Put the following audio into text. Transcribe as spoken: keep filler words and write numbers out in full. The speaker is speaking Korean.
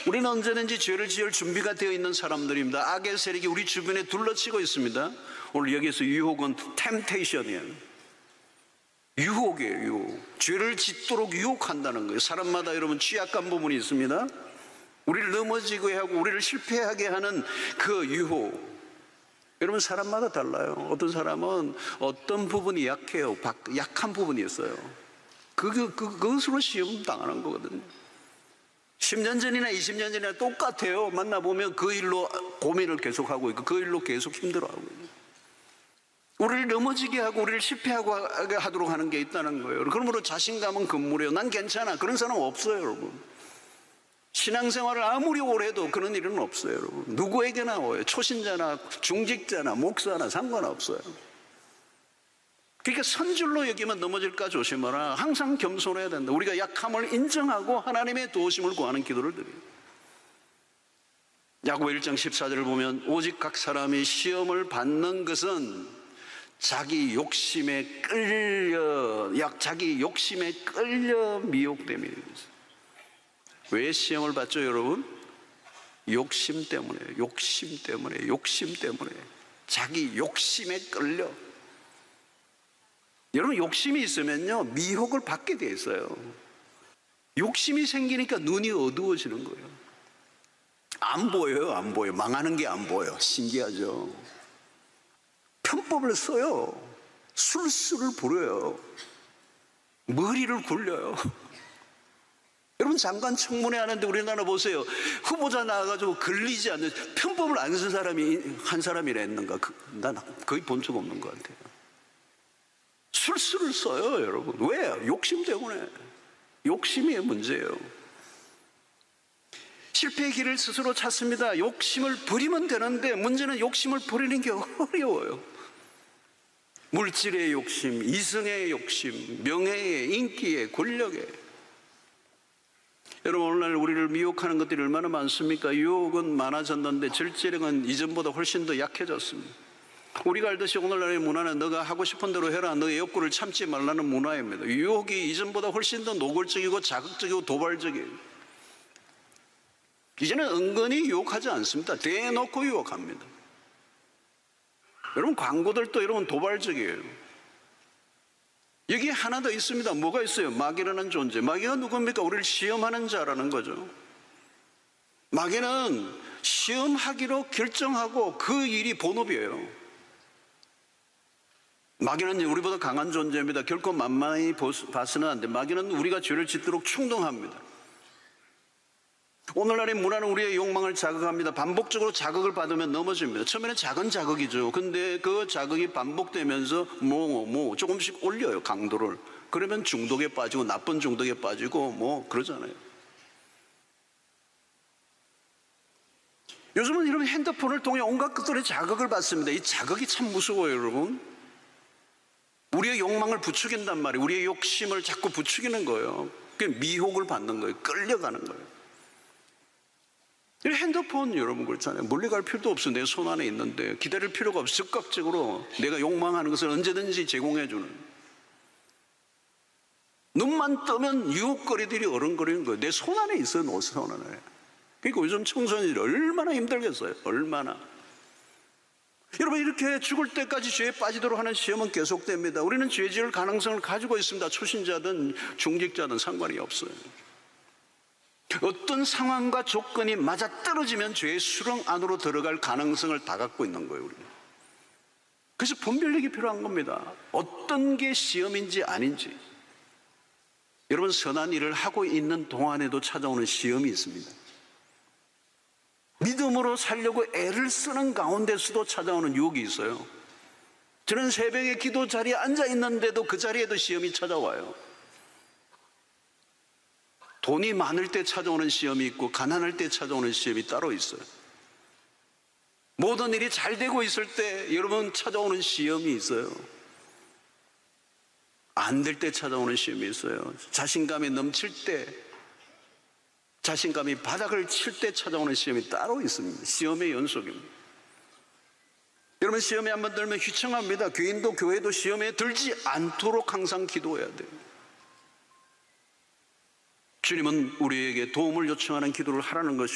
우리는 언제든지 죄를 지을 준비가 되어 있는 사람들입니다. 악의 세력이 우리 주변에 둘러치고 있습니다. 오늘 여기에서 유혹은 템테이션이에요. 유혹이에요. 유혹. 죄를 짓도록 유혹한다는 거예요. 사람마다 여러분 취약한 부분이 있습니다. 우리를 넘어지게 하고 우리를 실패하게 하는 그 유혹. 여러분 사람마다 달라요. 어떤 사람은 어떤 부분이 약해요. 약한 부분이 있어요. 그, 그, 그것으로 시험 당하는 거거든요. 십 년 전이나 이십 년 전이나 똑같아요. 만나보면 그 일로 고민을 계속하고 있고 그 일로 계속 힘들어하고 있고, 우리를 넘어지게 하고 우리를 실패하고 하도록 하는 게 있다는 거예요. 그러므로 자신감은 금물이에요. 난 괜찮아. 그런 사람 없어요, 여러분. 신앙생활을 아무리 오래 해도 그런 일은 없어요, 여러분. 누구에게나 와요. 초신자나 중직자나 목사나 상관없어요. 그러니까 선줄로 여기면 넘어질까 조심하라. 항상 겸손해야 된다. 우리가 약함을 인정하고 하나님의 도우심을 구하는 기도를 드려요. 야고보 일 장 십사 절을 보면 오직 각 사람이 시험을 받는 것은 자기 욕심에 끌려 약 자기 욕심에 끌려 미혹됨이에요. 왜 시험을 받죠, 여러분? 욕심 때문에, 욕심 때문에, 욕심 때문에, 자기 욕심에 끌려. 여러분 욕심이 있으면요 미혹을 받게 돼 있어요. 욕심이 생기니까 눈이 어두워지는 거예요. 안 보여요. 안 보여요. 망하는 게 안 보여요. 신기하죠. 편법을 써요. 술술을 부려요. 머리를 굴려요. 여러분 장관 청문회 하는데 우리나라 보세요. 후보자 나와가지고 걸리지 않는 편법을 안 쓴 사람이 한 사람이라 했는가? 난 거의 본 적 없는 것 같아요. 술수를 써요, 여러분. 왜? 욕심 때문에. 욕심이 문제예요. 실패의 길을 스스로 찾습니다. 욕심을 부리면 되는데 문제는 욕심을 부리는 게 어려워요. 물질의 욕심, 이성의 욕심, 명예의, 인기의, 권력의. 여러분 오늘날 우리를 미혹하는 것들이 얼마나 많습니까? 유혹은 많아졌는데 절제력은 이전보다 훨씬 더 약해졌습니다. 우리가 알듯이 오늘날의 문화는 너가 하고 싶은 대로 해라, 너의 욕구를 참지 말라는 문화입니다. 유혹이 이전보다 훨씬 더 노골적이고 자극적이고 도발적이에요. 이제는 은근히 유혹하지 않습니다. 대놓고 유혹합니다. 여러분 광고들도 여러분 도발적이에요. 여기에 하나 더 있습니다. 뭐가 있어요? 마귀라는 존재. 마귀가 누굽니까? 우리를 시험하는 자라는 거죠. 마귀는 시험하기로 결정하고 그 일이 본업이에요. 마귀는 우리보다 강한 존재입니다. 결코 만만히 봐서는 안 돼. 마귀는 우리가 죄를 짓도록 충동합니다. 오늘날의 문화는 우리의 욕망을 자극합니다. 반복적으로 자극을 받으면 넘어집니다. 처음에는 작은 자극이죠. 근데 그 자극이 반복되면서 뭐, 뭐 조금씩 올려요, 강도를. 그러면 중독에 빠지고 나쁜 중독에 빠지고 뭐 그러잖아요. 요즘은 이런 핸드폰을 통해 온갖 것들의 자극을 받습니다. 이 자극이 참 무서워요, 여러분. 우리의 욕망을 부추긴단 말이에요. 우리의 욕심을 자꾸 부추기는 거예요. 그게 미혹을 받는 거예요. 끌려가는 거예요. 이 핸드폰 여러분 그렇잖아요. 멀리 갈 필요도 없어. 내 손 안에 있는데 기다릴 필요가 없어. 즉각적으로 내가 욕망하는 것을 언제든지 제공해 주는. 눈만 뜨면 유혹거리들이 어른거리는 거예요. 내 손 안에 있어요. 내 손 안에. 그러니까 요즘 청소년들이 얼마나 힘들겠어요. 얼마나. 여러분 이렇게 죽을 때까지 죄에 빠지도록 하는 시험은 계속됩니다. 우리는 죄 지을 가능성을 가지고 있습니다. 초신자든 중직자든 상관이 없어요. 어떤 상황과 조건이 맞아떨어지면 죄의 수렁 안으로 들어갈 가능성을 다 갖고 있는 거예요. 우리는. 그래서 분별력이 필요한 겁니다. 어떤 게 시험인지 아닌지. 여러분 선한 일을 하고 있는 동안에도 찾아오는 시험이 있습니다. 믿음으로 살려고 애를 쓰는 가운데서도 찾아오는 유혹이 있어요. 저는 새벽에 기도 자리에 앉아 있는데도 그 자리에도 시험이 찾아와요. 돈이 많을 때 찾아오는 시험이 있고 가난할 때 찾아오는 시험이 따로 있어요. 모든 일이 잘 되고 있을 때 여러분 찾아오는 시험이 있어요. 안 될 때 찾아오는 시험이 있어요. 자신감이 넘칠 때, 자신감이 바닥을 칠 때 찾아오는 시험이 따로 있습니다. 시험의 연속입니다. 여러분 시험에 한번 들면 휘청합니다. 교인도 교회도 시험에 들지 않도록 항상 기도해야 돼요. 주님은 우리에게 도움을 요청하는 기도를 하라는 것이